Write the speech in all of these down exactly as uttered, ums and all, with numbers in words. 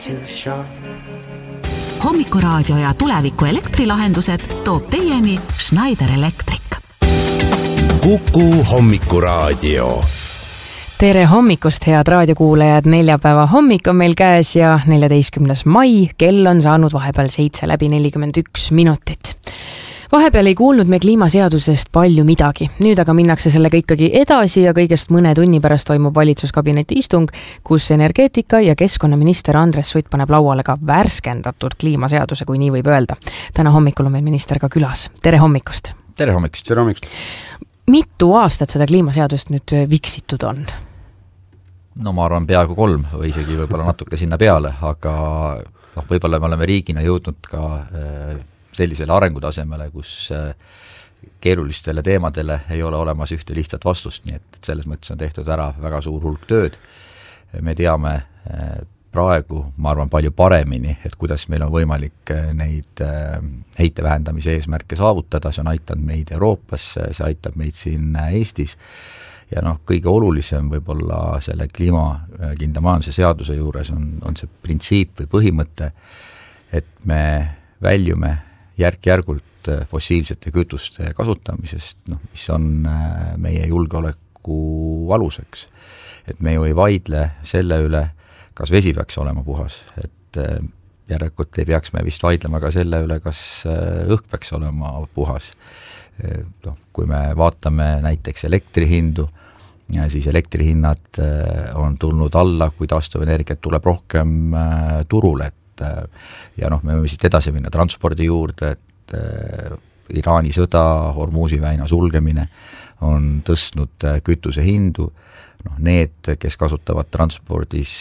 too short. Hommikuraadio ja tuleviku elektrilahendused toob teieni Schneider Electric. Kuku Hommikuraadio. Tere hommikust, head raadiokuulajad! Neljapäeva hommik on meil käes ja neljateistkümnes mai, kell on saanud vahepeal seitse läbi nelikümmend üks minutit. Vahepeal ei kuulnud me kliimaseadusest palju midagi. Nüüd aga minnakse sellega ikkagi edasi ja kõigest mõne tunni pärast toimub valitsuskabineti istung, kus energeetika ja keskkonnaminister Andres Sutt paneb lauale ka värskendatud kliimaseaduse, kui nii võib öelda. Täna hommikul on meil minister ka külas. Tere hommikust! Tere hommikust! Tere hommikust! Mitu aastat seda kliimaseadust nüüd viksitud on? No ma arvan peaaegu kolm või isegi võib-olla natuke sinna peale, aga noh, võib-olla me oleme riigina jõudnud ka sellisele arengutasemele, kus keerulistele teemadele ei ole olemas ühte lihtsat vastust, nii et selles mõttes on tehtud ära väga suur hulk tööd. Me teame praegu, ma arvan, palju paremini, et kuidas meil on võimalik neid heite vähendamise eesmärke saavutada, see on aitanud meid Euroopas, see aitab meid siin Eestis. Ja noh, kõige olulisem võib-olla selle kliimakindla majanduse seaduse juures on, on see printsiip või põhimõte, et me väljume järk-järgult fossiilsete kütuste kasutamisest, noh, mis on meie julgeoleku aluseks. Et me ju ei vaidle selle üle, kas vesi peaks olema puhas, et järelikult ei peaks me vist vaidlema ka selle üle, kas õhk peaks olema puhas. No, kui me vaatame näiteks elektrihindu, ja siis elektrihinnad on tulnud alla, kui taastuvenergiat tuleb rohkem turule, et ja noh, me võime siit edasi minna transpordi juurde, et Iraani sõda, Hormuzi väina sulgemine on tõstnud kütuse hindu. Noh, need, kes kasutavad transpordis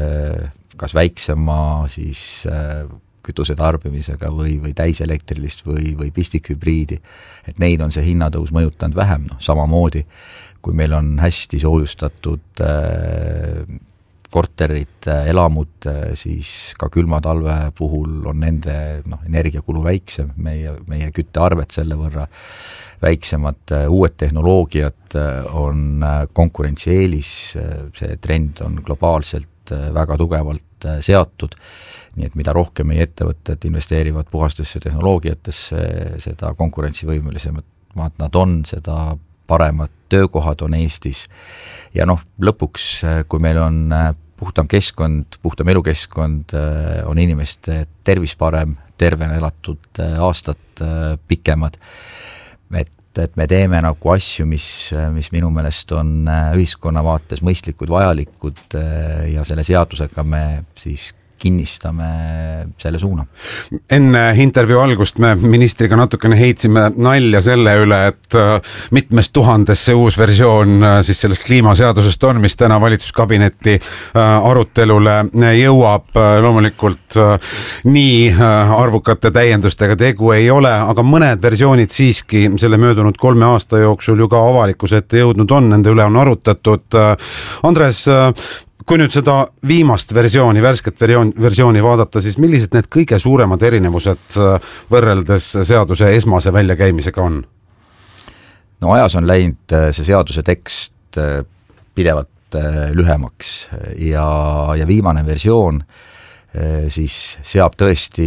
kas väiksema siis kütuse tarbimisega või, või täiselektrilist või, või pistikhübriidi, et neid on see hinnatõus mõjutanud vähem, noh, samamoodi, kui meil on hästi soojustatud äh, korterid, elamud, siis ka külma talve puhul on nende noh, energiakulu väiksem, meie, meie küttearved selle võrra väiksemad, uued tehnoloogiad on konkurentsieelis, see trend on globaalselt väga tugevalt seatud, nii et mida rohkem meie ettevõtted investeerivad puhastesse tehnoloogiatesse, seda konkurentsivõimelisemad nad on, seda paremad töökohad on Eestis. Ja noh, lõpuks, kui meil on puhtam keskkond, puhtam elukeskkond, on inimeste tervis parem, tervena elatud aastad pikemad, et, et me teeme nagu asju, mis, mis minu meelest on ühiskonna vaates mõistlikud, vajalikud ja selle seadusega me siis kinnistame selle suuna. Enne intervjuu algust me ministriga natukene heitsime nalja selle üle, et mitmest tuhandes see uus versioon siis sellest kliimaseadusest on, mis täna valitsuskabinetti arutelule jõuab. Loomulikult nii arvukate täiendustega tegu ei ole, aga mõned versioonid siiski selle möödunud kolme aasta jooksul ju ka avalikkuse ette jõudnud on, nende üle on arutatud. Andres, kui nüüd seda viimast versiooni, värsket versiooni vaadata, siis millised need kõige suuremad erinevused võrreldes seaduse esmase väljakäimisega on? No ajas on läinud see seaduse tekst pidevalt lühemaks ja, ja viimane versioon siis seab tõesti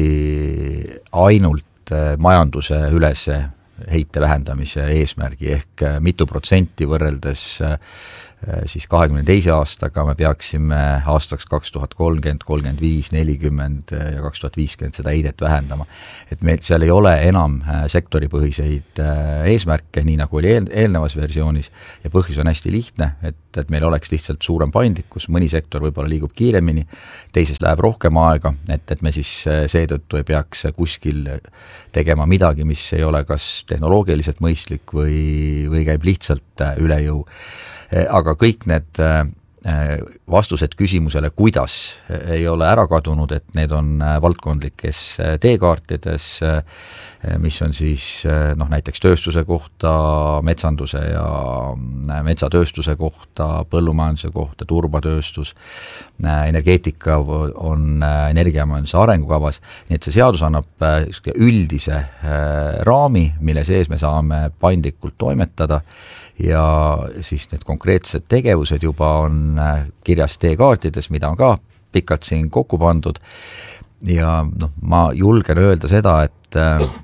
ainult majanduse ülese heite vähendamise eesmärgi ehk mitu protsenti võrreldes siis kahekümne teise aastaga me peaksime aastaks kaks tuhat kolmkümmend, kolmkümmend viis, nelikümmend ja kaks tuhat viiskümmend seda heidet vähendama. Et meil seal ei ole enam sektoripõhiseid eesmärke, nii nagu oli eelnevas versioonis ja põhjus on hästi lihtne, et, et meil oleks lihtsalt suurem paindlikkus, mõni sektor võib-olla liigub kiiremini, teises läheb rohkem aega, et, et me siis seetõttu ei peaks kuskil tegema midagi, mis ei ole kas tehnoloogiliselt mõistlik või, või käib lihtsalt üle jõu. Aga kõik need vastused küsimusele, kuidas ei ole ära kadunud, et need on valdkondlikes teekaartides, mis on siis noh, näiteks tööstuse kohta, metsanduse ja metsatööstuse kohta, põllumajanduse kohta, turbatööstus, energeetika on energiamajanduse arengukavas, nii et see seadus annab üldise raami, mille sees me saame paindlikult toimetada ja siis need konkreetsed tegevused juba on kirjas teekaartides, mida on ka pikalt siin kokku pandud ja noh, ma julgen öelda seda, et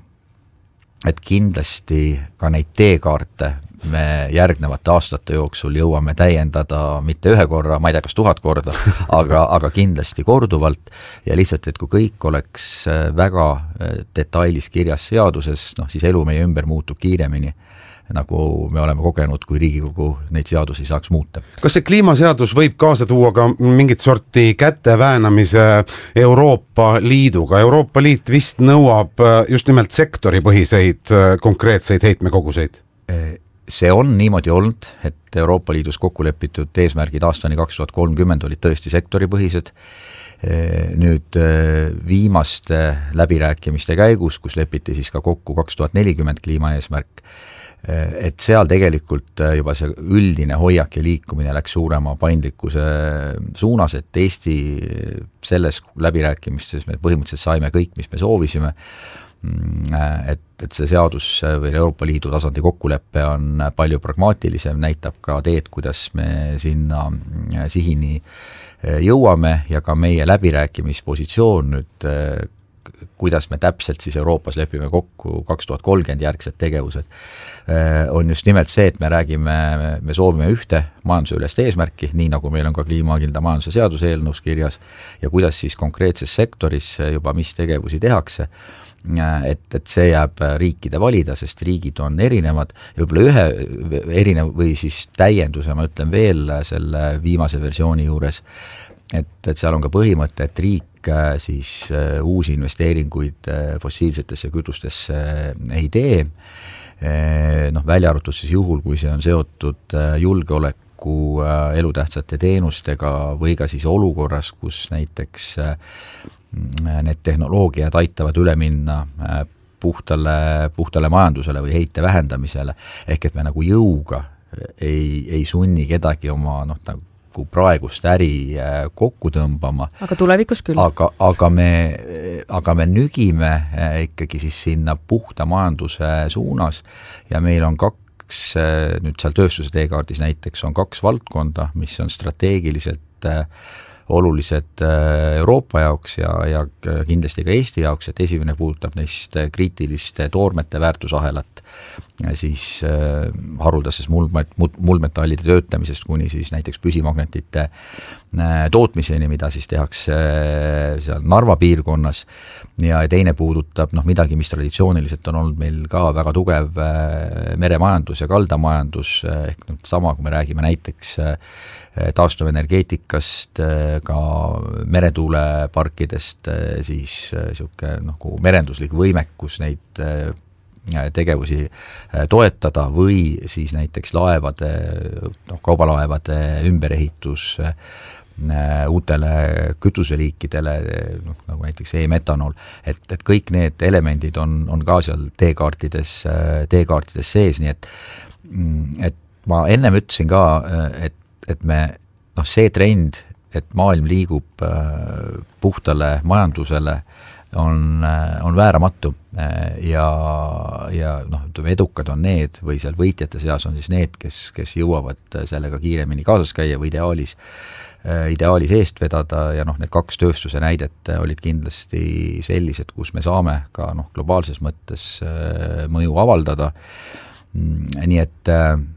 et kindlasti ka neid teekaarte me järgnevate aastate jooksul jõuame täiendada mitte ühe korra, ma ei tea, kas tuhat korda, aga, aga kindlasti korduvalt ja lihtsalt, et kui kõik oleks väga detailis kirjas seaduses, noh siis elu meie ümber muutub kiiremini, nagu me oleme kogenud, kui Riigikogu neid seadusi saaks muuta. Kas see kliimaseadus võib kaasa tuua ka mingit sorti käteväänamise Euroopa Liiduga? Euroopa Liit vist nõuab just nimelt sektoripõhiseid konkreetseid heitmekoguseid? See on niimoodi olnud, et Euroopa Liidus kokku lepitud eesmärgid aastani kaks tuhat kolmkümmend olid tõesti sektoripõhised. Nüüd viimaste läbirääkimiste käigus, kus lepiti siis ka kokku kaks tuhat nelikümmend kliimaeesmärk, et seal tegelikult juba see üldine hoiak ja liikumine läks suurema paindlikkuse suunas, et Eesti selles läbirääkimistes me põhimõtteliselt saime kõik, mis me soovisime, et, et see seadus või Euroopa Liidu tasandi kokkuleppe on palju pragmaatilisem, näitab ka teed, kuidas me sinna sihini jõuame ja ka meie läbirääkimispositsioon nüüd kuidas me täpselt siis Euroopas lepime kokku kaks tuhat kolmkümmend järgsed tegevused, on just nimelt see, et me räägime, me soovime ühte majanduse ülest eesmärki, nii nagu meil on ka kliimakindla majanduse seaduse eelnõus kirjas, ja kuidas siis konkreetses sektoris juba mis tegevusi tehakse, et, et see jääb riikide valida, sest riigid on erinevad ja võib-olla ühe erinev või siis täienduse, ma ütlen veel selle viimase versiooni juures, et, et seal on ka põhimõte, et riik siis uusi investeeringuid fossiilsetesse kütustesse ei tee, noh, välja arvatud siis juhul, kui see on seotud julgeoleku elutähtsate teenustega või ka siis olukorras, kus näiteks need tehnoloogiad aitavad üle minna puhtale, puhtale majandusele või heite vähendamisele, ehk et me nagu jõuga ei, ei sunni kedagi oma noh, nagu praegust äri kokku tõmbama. Aga tulevikus küll. Aga, aga, me, aga me nügime ikkagi siis sinna puhta majanduse suunas ja meil on kaks, nüüd seal tööstuse teekaardis näiteks on kaks valdkonda, mis on strateegiliselt olulised Euroopa jaoks ja, ja kindlasti ka Eesti jaoks, et esimene puudutab neist kriitiliste toormete väärtusahelat, siis äh, haruldases muldmet, muldmetallide töötamisest kuni siis näiteks püsimagnetite äh, tootmiseni, mida siis tehakse äh, seal Narva piirkonnas ja teine puudutab noh, midagi, mis traditsiooniliselt on olnud meil ka väga tugev äh, meremajandus ja kaldamajandus, äh, ehk noh, sama, kui me räägime näiteks äh, taastuvenergeetikast, äh, ka meretuuleparkidest, äh, siis äh, siuke, noh, kui merenduslik võimekus neid äh, tegevusi toetada või siis näiteks laevade, noh, kaubalaevade ümberehitus uutele kütuseliikidele, noh, nagu näiteks e-metanool, et, et kõik need elemendid on, on ka seal teekaartides, teekaartides sees, nii et, et ma ennem ütlesin ka, et, et me, noh, see trend, et maailm liigub puhtale majandusele, on, on vääramatu ja, ja noh, edukad on need või seal võitjate seas on siis need, kes, kes jõuavad sellega kiiremini kaasas käia või ideaalis, ideaalis eest vedada ja noh, need kaks tööstuse näidet olid kindlasti sellised, kus me saame ka noh, globaalses mõttes mõju avaldada. Nii et,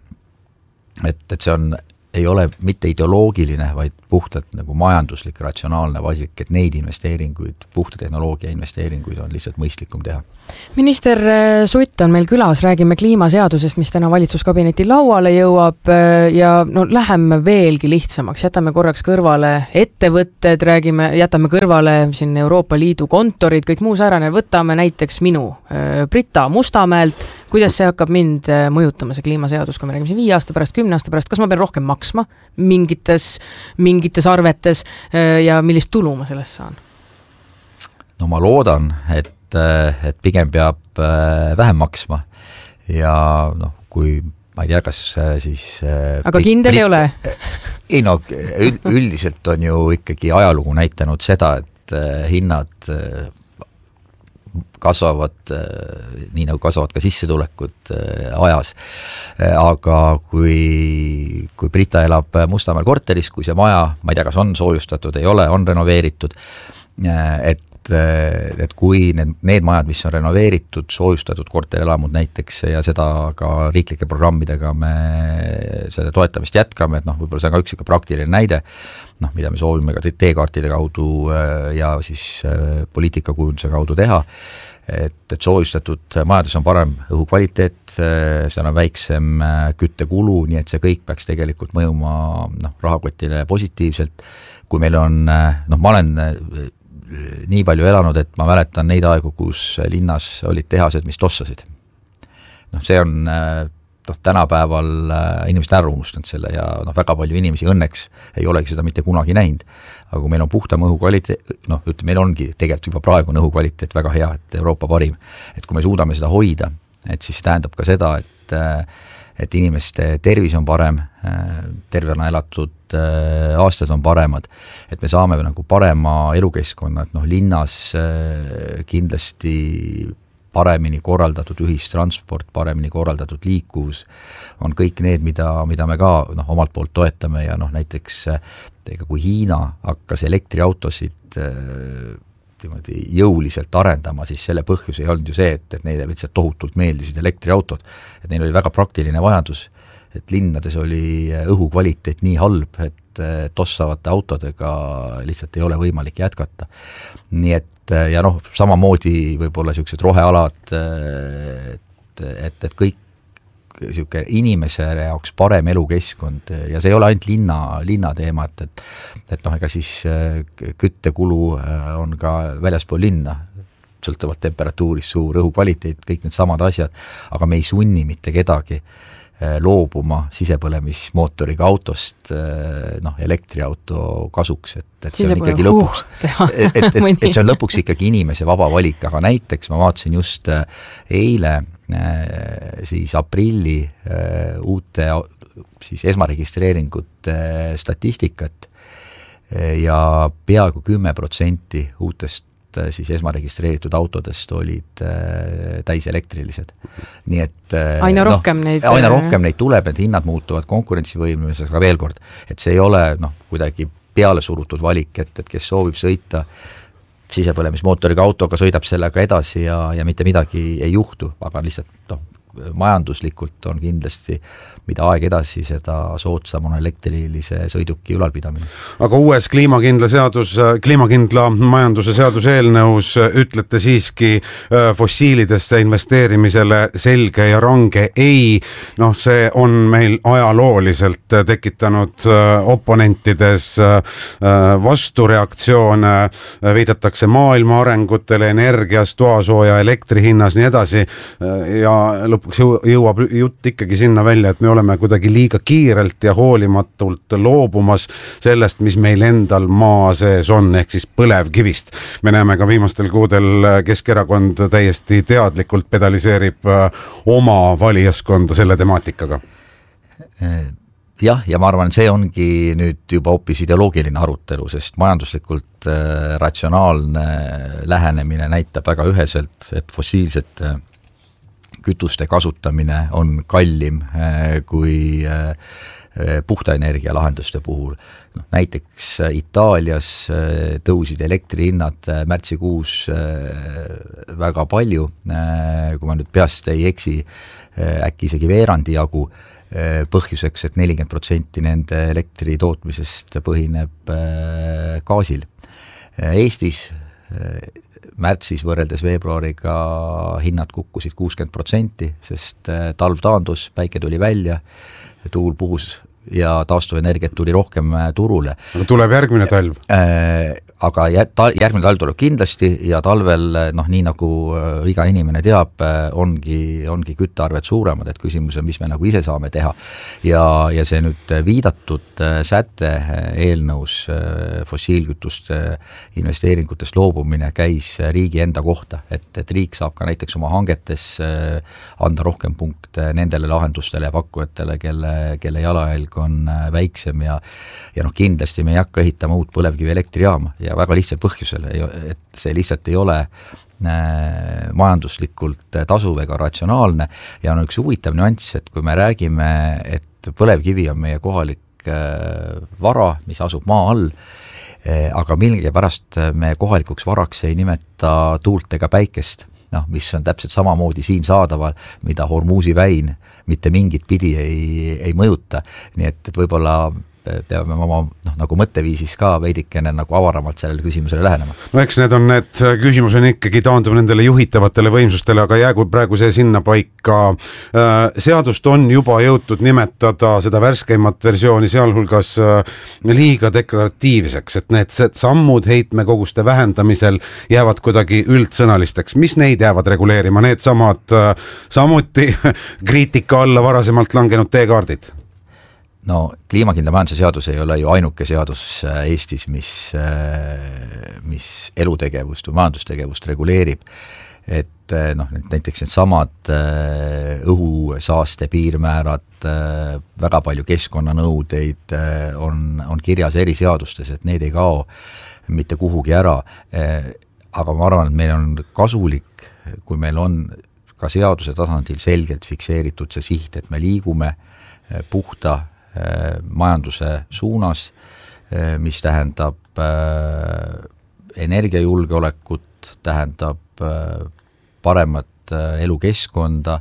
et, et see on ei ole mitte ideoloogiline, vaid puhtalt nagu majanduslik, ratsionaalne valik, et neid investeeringuid, puhta tehnoloogia investeeringuid on lihtsalt mõistlikum teha. Minister Sutt on meil külas, räägime kliimaseadusest, mis täna valitsuskabineti lauale jõuab ja no läheme veelgi lihtsamaks, jätame korraks kõrvale ettevõtted, räägime, jätame kõrvale siin Euroopa Liidu kontorid, kõik muu säärane, võtame näiteks minu Brita Mustamäelt, kuidas see hakkab mind mõjutama, see kliimaseadus, kui me räägime siin viie aasta pärast, kümne aasta pärast, kas ma pean rohkem maksma mingites, mingites arvetes ja millist tulu ma sellest saan? No ma loodan, et, et pigem peab vähem maksma ja noh, kui ma ei tea, kas siis aga kindel ei ole? Ei no, üldiselt on ju ikkagi ajalugu näitanud seda, et hinnad kasvavad nii nagu kasvavad ka sissetulekud ajas. Aga kui, kui Brita elab Mustamäel korteris, kui see maja, ma ei tea, kas on soojustatud, ei ole, on renoveeritud, et et kui need, need majad, mis on renoveeritud, soojustatud korterelamud näiteks ja seda ka riiklike programmidega me selle toetamist jätkame, et noh, võib-olla see on ka üks ikka praktiline näide, noh, mida me soovime ka teekaartide kaudu ja siis poliitikakujunduse kaudu teha, et, et soojustatud majades on parem õhukvaliteet, seal on väiksem küttekulu, nii et see kõik peaks tegelikult mõjuma noh, rahakotile positiivselt, kui meil on, noh, ma olen nii palju elanud, et ma mäletan neid aegu, kus linnas olid tehased, mis tossasid. Noh, see on noh, tänapäeval inimesed ära unustanud selle ja noh, väga palju inimesi õnneks ei olegi seda mitte kunagi näinud. Aga kui meil on puhtam õhukvaliteet, noh, ütleme, meil ongi tegelikult juba praegu õhukvaliteet väga hea, et Euroopa parim. Et kui me suudame seda hoida, et siis see tähendab ka seda, et et inimeste tervis on parem, tervena elatud aastad on paremad, et me saame nagu parema elukeskkonna, et noh, linnas kindlasti paremini korraldatud ühistransport, paremini korraldatud liikuvus on kõik need, mida, mida me ka noh, omalt poolt toetame ja noh, näiteks ega kui Hiina hakkas elektriautosid jõuliselt arendama, siis selle põhjus ei olnud ju see, et, et neile lihtsalt tohutult meeldisid elektriautod, et neil oli väga praktiline vajadus, et linnades oli õhukvaliteet nii halb, et tossavate autodega lihtsalt ei ole võimalik jätkata. Nii et ja noh, samamoodi võib-olla niisugused rohealad, et, et, et kõik niisugune inimese jaoks parem elukeskkond ja see ei ole ainult linna, linna teema, et, et, et noh, ega siis küttekulu on ka väljaspool linna, sõltuvalt temperatuurist, suur õhukvaliteet, kõik need samad asjad, aga me ei sunni mitte kedagi loobuma sisepõlemismootoriga autost noh, elektriauto kasuks, et, et see on ikkagi lõpuks uh, et, et, et, et see on lõpuks ikkagi inimese vaba valik, aga näiteks ma vaatasin just eile siis aprilli uute siis esmaregistreeringute statistikat ja peaaegu kümme protsenti uutest siis esmaregistreeritud autodest olid äh, täiselektrilised. Nii et äh, aina rohkem no, neid aina rohkem neid tuleb, et hinnad muutuvad konkurentsivõimelises, aga veel kord, et see ei ole noh, kuidagi peale surutud valik, et, et kes soovib sõita sisepõlemismootoriga autoga, sõidab sellega edasi ja, ja mitte midagi ei juhtu, aga lihtsalt noh, majanduslikult on kindlasti mida aeg edasi, seda soodsam on elektrilise sõiduki ülalpidamine. Aga uues kliimakindla seadus, kliimakindla majanduse seaduse eelnõus ütlete siiski fossiilidesse investeerimisele selge ja range ei. Noh, see on meil ajalooliselt tekitanud oponentides vastureaktsioone, viidatakse maailma arengutele, energias, toasooja, elektrihinnas, nii edasi ja lõpuks jõuab jutt ikkagi sinna välja, et me oleme kuidagi liiga kiirelt ja hoolimatult loobumas sellest, mis meil endal maa sees on, ehk siis põlevkivist. Me näeme ka viimastel kuudel Keskerakond täiesti teadlikult pedaliseerib oma valijaskonda selle temaatikaga. Jah, ja ma arvan, see ongi nüüd juba hoopis ideoloogiline arutelu, sest majanduslikult ratsionaalne lähenemine näitab väga üheselt, et fossiilsed kütuste kasutamine on kallim kui puhta energia lahenduste puhul. No, näiteks Itaalias tõusid elektrihinnad märtsikuus väga palju, kui ma nüüd peast ei eksi, äkki isegi veerandi jagu, põhjuseks, et nelikümmend protsenti nende elektri tootmisest põhineb gaasil. Eestis märtsis võrreldes veebruariga hinnad kukkusid kuuskümmend protsenti, sest talv taandus, päike tuli välja, tuul puhus ja taastuvenergiat tuli rohkem turule. Aga tuleb järgmine talv? Aga järgmine talv tuleb kindlasti ja talvel, noh, nii nagu iga inimene teab, ongi, ongi küttearved suuremad, et küsimus on, mis me nagu ise saame teha. Ja, ja see nüüd viidatud säte eelnõus fossiilkütuste investeeringutest loobumine käis riigi enda kohta, et, et riik saab ka näiteks oma hangetes anda rohkem punkte nendele lahendustele ja pakkujatele, kelle, kelle jalajälg on väiksem ja, ja noh, kindlasti me ei hakka ehitama uut põlevkivi elektrijaama ja väga lihtsal põhjusel, et see lihtsalt ei ole majanduslikult tasuv ega ratsionaalne ja on üks huvitav nüanss, et kui me räägime, et põlevkivi on meie kohalik vara, mis asub maa all, aga millegipärast me kohalikuks varaks ei nimeta tuult ega päikest, noh, mis on täpselt samamoodi siin saadaval, mida Hormuzi väin mitte mingit pidi ei, ei mõjuta, nii et, et võib-olla peame oma noh, nagu mõtteviisis ka veidikene nagu avaramalt sellele küsimusele lähenema. No eks need on need küsimus on ikkagi taandub nendele juhitavatele võimsustele, aga jäägu praegu see sinna paika. Seadust on juba jõutud nimetada seda värskeimat versiooni sealhulgas liiga deklaratiivseks, et need sammud heitmekoguste vähendamisel jäävad kuidagi üldsõnalisteks. Mis neid jäävad reguleerima? Need samad samuti kriitika alla varasemalt langenud teekaardid? No kliimakindla majanduse seadus ei ole ju ainuke seadus Eestis, mis, mis elutegevust või majandustegevust reguleerib. Et noh, näiteks need samad õhusaaste piirmäärad, väga palju keskkonnanõudeid on, on kirjas eri seadustes, et need ei kao mitte kuhugi ära. Aga ma arvan, et meil on kasulik, kui meil on ka seaduse tasandil selgelt fikseeritud see siht, et me liigume puhta majanduse suunas, mis tähendab energiajulgeolekut, tähendab paremat elukeskkonda,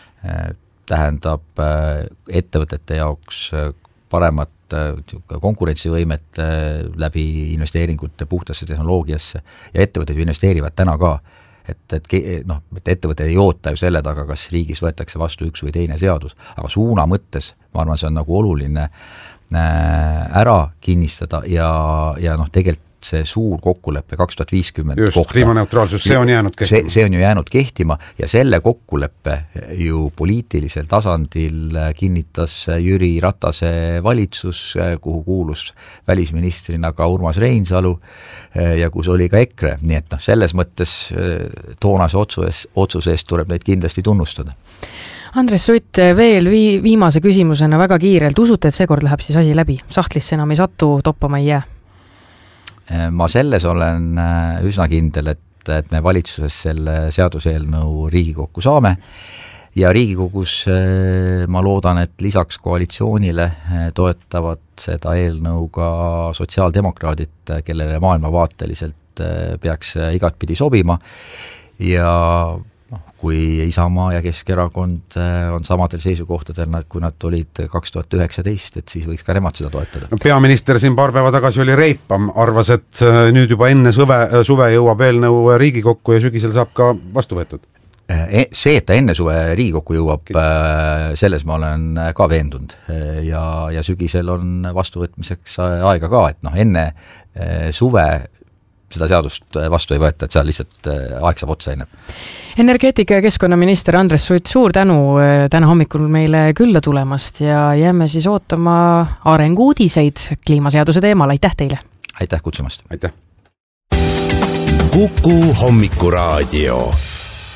tähendab ettevõtete jaoks paremat konkurentsivõimet läbi investeeringute puhtasse tehnoloogiasse ja ettevõtted investeerivad täna ka. Et, et, noh, et ettevõtted ei oota ju selle taga, kas riigis võetakse vastu üks või teine seadus, aga suuna mõttes, ma arvan, see on nagu oluline ära kinnistada ja, ja noh, tegelikult see suur kokkuleppe kaks tuhat viiskümmend just, kohta, kliimaneutraalsus, see on jäänud kehtima. See, see on ju jäänud kehtima ja selle kokkuleppe ju poliitilisel tasandil kinnitas Jüri Ratase valitsus, kuhu kuulus välisministrina ka Urmas Reinsalu ja kus oli ka EKRE, nii et noh, selles mõttes toonase otsuses, otsuse eest tuleb neid kindlasti tunnustada. Andres Sutt, veel vii, viimase küsimusena väga kiirelt, usute, et seekord läheb siis asi läbi? Sahtlisse enam ei satu, toppama ei jää? Ma selles olen üsna kindel, et, et me valitsuses selle seaduseelnõu Riigikokku saame ja Riigikogus ma loodan, et lisaks koalitsioonile toetavad seda eelnõu ka sotsiaaldemokraadid, kellele maailmavaateliselt peaks igatpidi sobima ja noh, kui Isamaa ja Keskerakond on samadel seisukohtadel, kui nad olid kaks tuhat üheksateist, et siis võiks ka nemad seda toetada. Peaminister siin paar päeva tagasi oli Reipam, arvas, et nüüd juba enne suve, suve jõuab eelnõu Riigikokku ja sügisel saab ka vastu võetud. See, et ta enne suve Riigikokku jõuab, selles ma olen ka veendunud ja, ja sügisel on vastuvõtmiseks aega ka, et noh, enne suve seda seadust vastu ei võeta, et seal lihtsalt aeg saab otsa enne. Energeetika ja keskkonnaminister Andres Sutt, suur tänu täna hommikul meile külla tulemast ja jääme siis ootama arenguudiseid kliimaseaduse teemal. Aitäh teile! Aitäh kutsumast! Aitäh! Kuku Hommikuraadio.